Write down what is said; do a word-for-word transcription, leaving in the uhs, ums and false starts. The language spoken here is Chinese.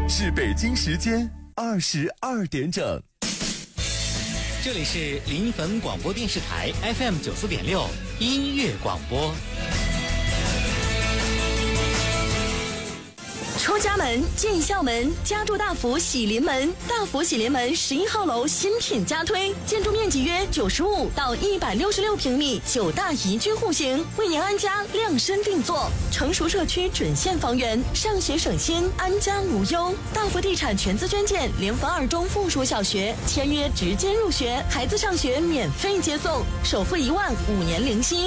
是北京时间二十二点整。 这里是临汾广播电视台 F M 九四点六音乐广播。 出家门进校门，家住大福喜临门。大福喜临门十一号楼新品加推，建筑面积约九十五到一百六十六平米，九大宜居户型，为您安家量身定做。成熟社区准现房源，上学省心，安家无忧。大福地产全资捐建临汾二中附属小学，签约直接入学，孩子上学免费接送，首付一万，五年零息。